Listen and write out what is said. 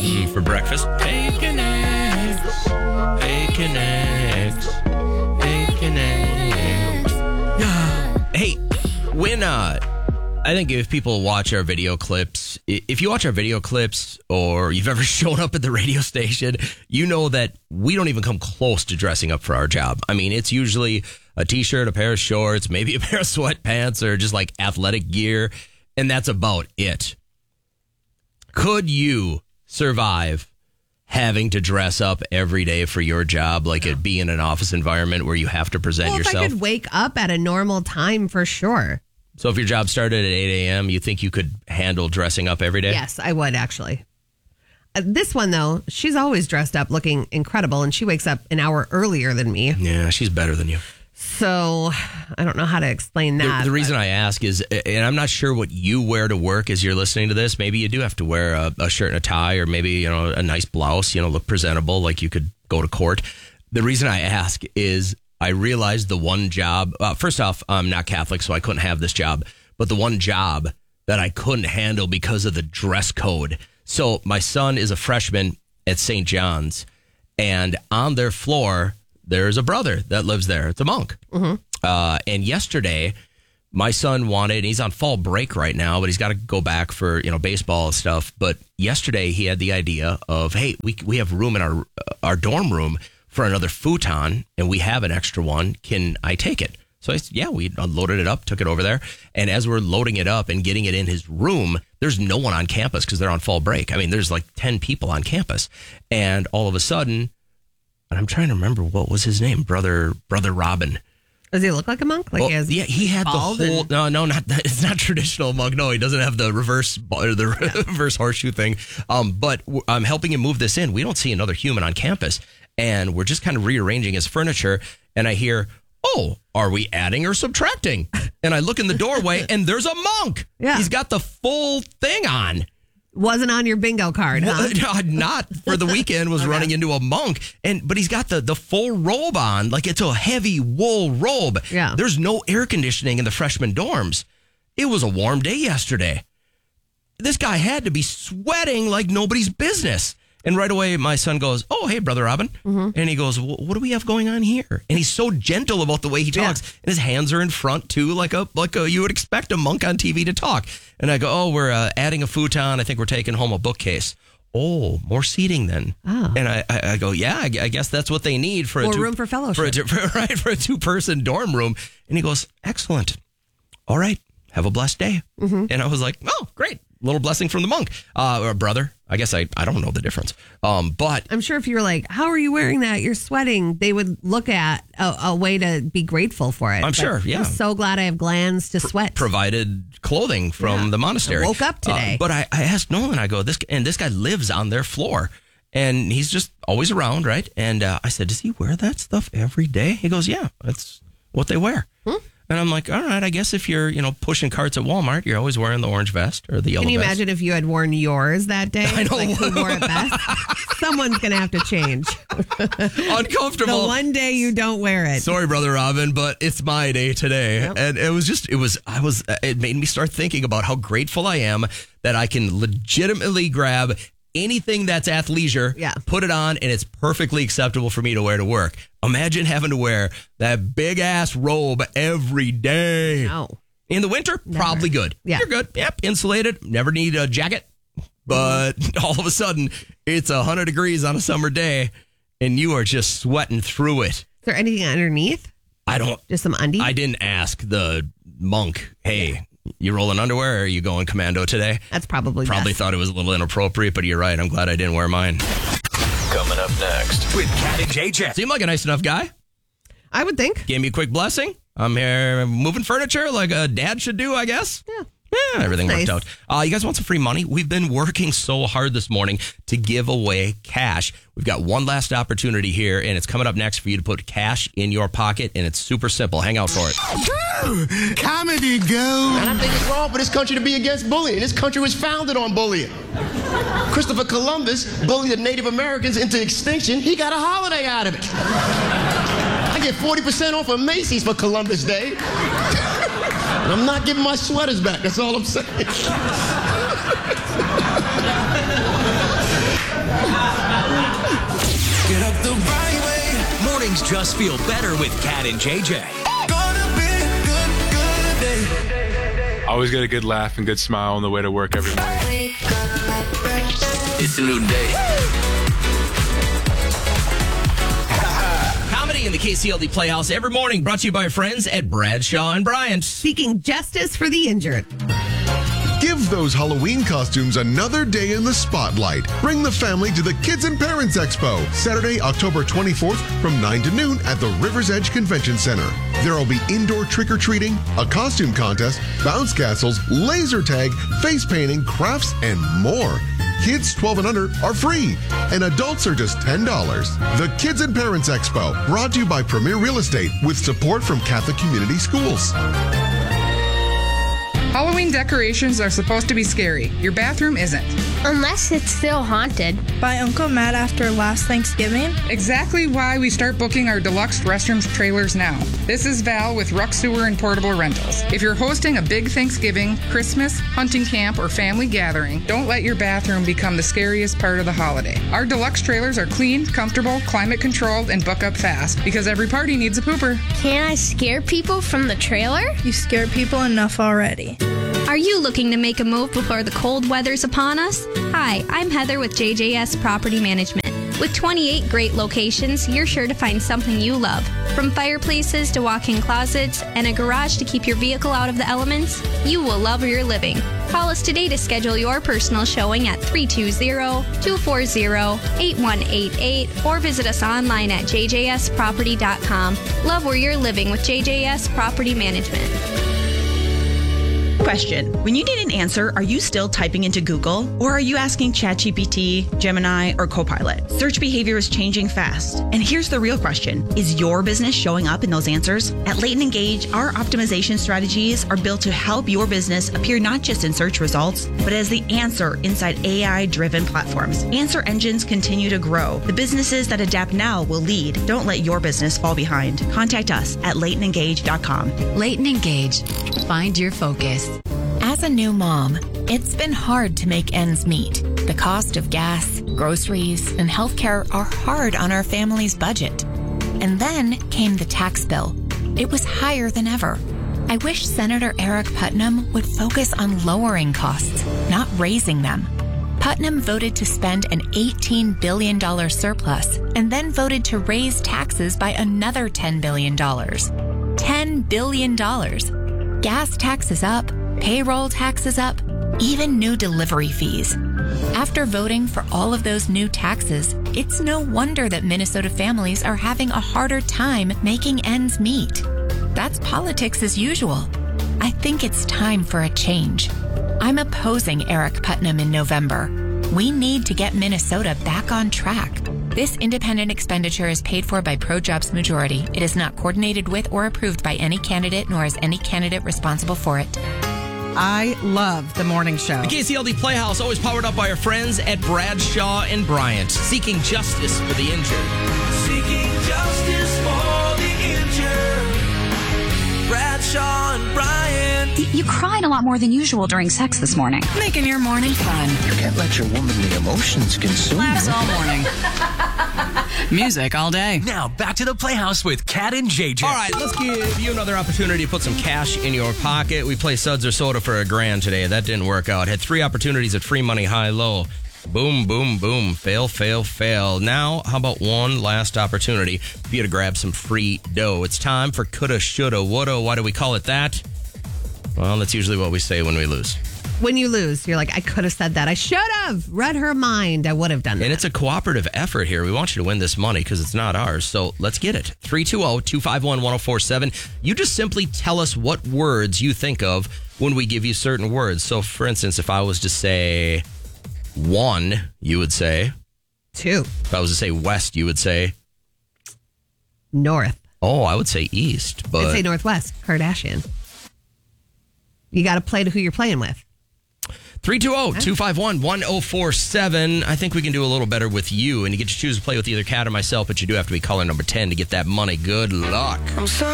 For breakfast. Bacon eggs. Bacon eggs. Bacon eggs. Hey, when I think if people watch our video clips, if you watch our video clips or you've ever shown up at the radio station, you know that we don't even come close to dressing up for our job. I mean, it's usually a t-shirt, a pair of shorts, maybe a pair of sweatpants or just like athletic gear. And that's about it. Could you survive having to dress up every day for your job, like it be in an office environment where you have to present yourself? If I could wake up at a normal time, for sure. So if your job started at 8 a.m., you think you could handle dressing up every day? Yes, I would, actually. This one, though, she's always dressed up looking incredible, and she wakes up an hour earlier than me. Yeah, she's better than you. So I don't know how to explain that. The reason I ask is, and I'm not sure what you wear to work as you're listening to this. Maybe you do have to wear a shirt and a tie, or maybe, a nice blouse, look presentable, like you could go to court. The reason I ask is I realized the one job, first off, I'm not Catholic, so I couldn't have this job, but the one job that I couldn't handle because of the dress code. So my son is a freshman at St. John's, and on their floor, there's a brother that lives there. It's a monk. Mm-hmm. And yesterday, my son wanted, he's on fall break right now, but he's got to go back for, baseball and stuff. But yesterday he had the idea of, hey, we have room in our dorm room for another futon, and we have an extra one. Can I take it? So we unloaded it up, took it over there. And as we're loading it up and getting it in his room, there's no one on campus because they're on fall break. I mean, there's like 10 people on campus. And all of a sudden, and I'm trying to remember what was his name, Brother Robin. Does he look like a monk? Like he had the whole. No, not that. It's not traditional monk. No, he doesn't have the reverse reverse horseshoe thing. But I'm helping him move this in. We don't see another human on campus, and we're just kind of rearranging his furniture. And I hear, "Oh, are we adding or subtracting?" And I look in the doorway, and there's a monk. Yeah, he's got the full thing on. Wasn't on your bingo card, huh? Not for the weekend, was running into a monk. But he's got the full robe on, like it's a heavy wool robe. Yeah. There's no air conditioning in the freshman dorms. It was a warm day yesterday. This guy had to be sweating like nobody's business. And right away, my son goes, "Oh, hey, Brother Robin." Mm-hmm. And he goes, "What do we have going on here?" And he's so gentle about the way he talks. Yeah. And his hands are in front, too, like a you would expect a monk on TV to talk. And I go, "Oh, we're adding a futon. I think we're taking home a bookcase." "Oh, more seating then." Oh. And I go, "Yeah, I guess that's what they need for more room for fellowship. For a two-person dorm room." And he goes, "Excellent. All right. Have a blessed day." Mm-hmm. And I was like, "Oh, great. Little blessing from the monk." Or brother. I guess I don't know the difference. But I'm sure if you were like, "How are you wearing that? You're sweating," they would look at a way to be grateful for it. I'm sure, yeah. I'm so glad I have glands to sweat. Provided clothing from the monastery. I woke up today. But I asked Nolan, I go, this guy lives on their floor. And he's just always around, right? And I said, "Does he wear that stuff every day?" He goes, "Yeah, that's what they wear." And I'm like, all right, I guess if you're, pushing carts at Walmart, you're always wearing the orange vest or the yellow vest. Can you imagine if you had worn yours that day? I know. Like who wore it best? Someone's going to have to change. Uncomfortable. The one day you don't wear it. Sorry, Brother Robin, but it's my day today. Yep. And it made me start thinking about how grateful I am that I can legitimately grab anything that's athleisure, put it on, and it's perfectly acceptable for me to wear to work. Imagine having to wear that big-ass robe every day. No. In the winter, probably good. Yeah. You're good. Yep, insulated. Never need a jacket. But all of a sudden, it's 100 degrees on a summer day, and you are just sweating through it. Is there anything underneath? I don't. Just some undies? I didn't ask the monk, "Hey, you rolling underwear or are you going commando today?" That's probably thought it was a little inappropriate, but you're right. I'm glad I didn't wear mine. Coming up next with Cat and JJ. Seemed like a nice enough guy. I would think. Gave me a quick blessing. I'm here moving furniture like a dad should do, I guess. Yeah, everything worked out. You guys want some free money? We've been working so hard this morning to give away cash. We've got one last opportunity here, and it's coming up next for you to put cash in your pocket, and it's super simple. Hang out for it. Comedy go. And I think it's wrong for this country to be against bullying. This country was founded on bullying. Christopher Columbus bullied the Native Americans into extinction. He got a holiday out of it. I get 40% off of Macy's for Columbus Day. And I'm not giving my sweaters back. That's all I'm saying. Things just feel better with Cat and JJ. Gonna be a good day. Always get a good laugh and good smile on the way to work every morning. It's a new day. Comedy in the KCLD Playhouse every morning, brought to you by our friends at Bradshaw and Bryant. Seeking justice for the injured. Give those Halloween costumes another day in the spotlight. Bring the family to the Kids and Parents Expo, Saturday, October 24th from 9 to noon at the River's Edge Convention Center. There will be indoor trick-or-treating, a costume contest, bounce castles, laser tag, face painting, crafts, and more. Kids 12 and under are free, and adults are just $10. The Kids and Parents Expo, brought to you by Premier Real Estate with support from Catholic Community Schools. Halloween decorations are supposed to be scary. Your bathroom isn't. Unless it's still haunted. By Uncle Matt after last Thanksgiving? Exactly why we start booking our deluxe restrooms trailers now. This is Val with Ruck Sewer and Portable Rentals. If you're hosting a big Thanksgiving, Christmas, hunting camp, or family gathering, don't let your bathroom become the scariest part of the holiday. Our deluxe trailers are clean, comfortable, climate controlled, and book up fast because every party needs a pooper. Can I scare people from the trailer? You scared people enough already. Are you looking to make a move before the cold weather's upon us? Hi, I'm Heather with JJS Property Management. With 28 great locations, you're sure to find something you love. From fireplaces to walk-in closets and a garage to keep your vehicle out of the elements, you will love where you're living. Call us today to schedule your personal showing at 320-240-8188 or visit us online at jjsproperty.com. Love where you're living with JJS Property Management. Question. When you need an answer, are you still typing into Google or are you asking ChatGPT, Gemini, or Copilot? Search behavior is changing fast. And here's the real question. Is your business showing up in those answers? At Leighton Engage, our optimization strategies are built to help your business appear not just in search results, but as the answer inside AI-driven platforms. Answer engines continue to grow. The businesses that adapt now will lead. Don't let your business fall behind. Contact us at LeightonEngage.com. Leighton Engage. Find your focus. As a new mom, it's been hard to make ends meet. The cost of gas, groceries, and healthcare are hard on our family's budget. And then came the tax bill. It was higher than ever. I wish Senator Eric Putnam would focus on lowering costs, not raising them. Putnam voted to spend an $18 billion surplus and then voted to raise taxes by another $10 billion. $10 billion. Gas taxes up, payroll taxes up, even new delivery fees. After voting for all of those new taxes, it's no wonder that Minnesota families are having a harder time making ends meet. That's politics as usual. I think it's time for a change. I'm opposing Eric Putnam in November. We need to get Minnesota back on track. This independent expenditure is paid for by ProJobs Majority. It is not coordinated with or approved by any candidate, nor is any candidate responsible for it. I love the morning show. The KCLD Playhouse, always powered up by our friends at Bradshaw and Bryant, seeking justice for the injured. Seeking justice for the injured. Bradshaw and Bryant. You cried a lot more than usual during sex this morning. Making your morning fun. You can't let your womanly emotions consume you. Laughs all morning. Music all day. Now back to the Playhouse with Cat and JJ. All right, let's give you another opportunity to put some cash in your pocket. We play Suds or Soda for $1,000 today. That didn't work out. Had 3 opportunities at free money, high, low. Boom, boom, boom. Fail, fail, fail. Now, how about one last opportunity for you to grab some free dough? It's time for coulda, shoulda, woulda. Why do we call it that? Well, that's usually what we say when we lose. When you lose, you're like, I could have said that. I should have read her mind. I would have done that. And it's a cooperative effort here. We want you to win this money because it's not ours. So let's get it. 320-251-1047. You just simply tell us what words you think of when we give you certain words. So, for instance, if I was to say 1, you would say 2. If I was to say west, you would say north. Oh, I would say east. But I'd say northwest. Kardashian. You got to play to who you're playing with. 320-251-1047. I think we can do a little better with you, and you get to choose to play with either Cat or myself, but you do have to be caller number 10 to get that money. Good luck. I'm sorry.